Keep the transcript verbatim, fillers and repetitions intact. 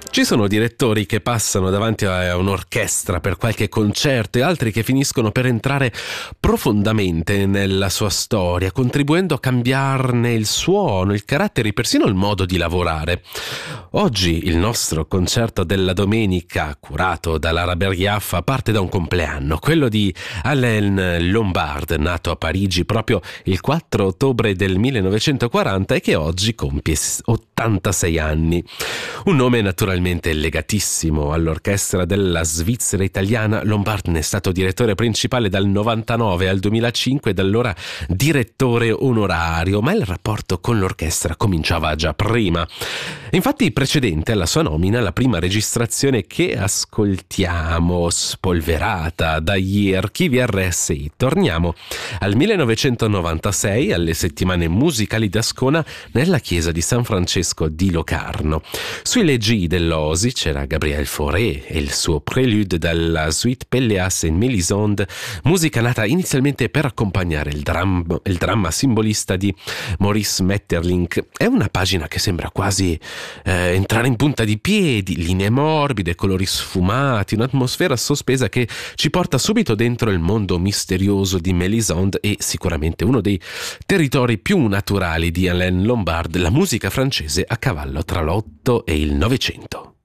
Ci sono direttori che passano davanti a un'orchestra per qualche concerto e altri che finiscono per entrare profondamente nella sua storia, contribuendo a cambiarne il suono, il carattere e persino il modo di lavorare. Oggi il nostro concerto della domenica, curato da Lara Berghiaffa, parte da un compleanno, quello di Alain Lombard, nato a Parigi proprio il quattro ottobre del millenovecentoquaranta e che oggi compie ottantasei anni. Un nome naturalmente legatissimo all'orchestra della Svizzera italiana. Lombard ne è stato direttore principale dal novantanove al duemilacinque e da allora direttore onorario, ma il rapporto con l'orchestra cominciava già prima. Infatti, precedente alla sua nomina, la prima registrazione che ascoltiamo, spolverata dagli archivi R S I, torniamo al millenovecentonovantasei, alle settimane musicali d'Ascona, nella chiesa di San Francesco di Locarno. Sui leggi dell'O S I c'era Gabriel Fauré e il suo prelude dalla Suite Pelléas et Mélisande, musica nata inizialmente per accompagnare il, dram- il dramma simbolista di Maurice Maeterlinck. È una pagina che sembra quasi eh, entrare in punta di piedi, linee morbide, colori sfumati, un'atmosfera sospesa che ci porta subito dentro il mondo misterioso di Mélisande e sicuramente uno dei territori più naturali di Alain Lombard, la musica francese a cavallo tra l'Otto e il Novecento.